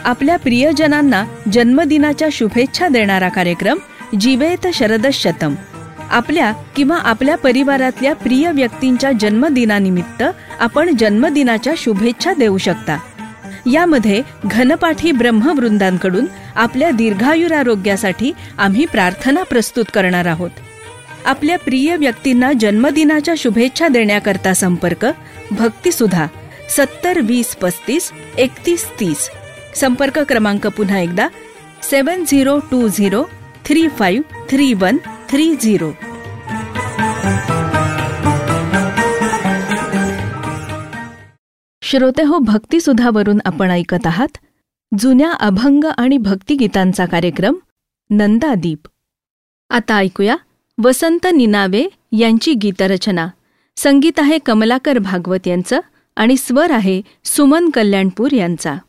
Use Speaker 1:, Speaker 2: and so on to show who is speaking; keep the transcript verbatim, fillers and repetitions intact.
Speaker 1: आपल्या प्रियजनांना जन्मदिनाच्या शुभेच्छा देणारा कार्यक्रम जीवेत शरदशतम. आपल्या किंवा आपल्या परिवारातल्या प्रिय व्यक्तींच्या जन्मदिनानिमित्त आपण जन्मदिनाच्या शुभेच्छा देऊ शकता. यामध्ये घनपाठी ब्रह्मवृंदांकडून आपल्या दीर्घायुरारोग्यासाठी आम्ही प्रार्थना प्रस्तुत करणार आहोत. आपल्या प्रिय व्यक्तींना जन्मदिनाच्या शुभेच्छा देण्याकरता संपर्क भक्तिसुधा सत्तर वीस पस्तीस एकतीस तीस. संपर्क क्रमांक पुन्हा एकदा सेवन zero to zero three five three one three zero. श्रोते हो, भक्तिसुधावरून आपण ऐकत आहात जुन्या अभंग आणि भक्तिगीतांचा कार्यक्रम नंदादीप. आता ऐकूया वसंत निनावे यांची गीतरचना. संगीत आहे कमलाकर भागवत यांचं आणि स्वर आहे सुमन कल्याणपूर यांचा.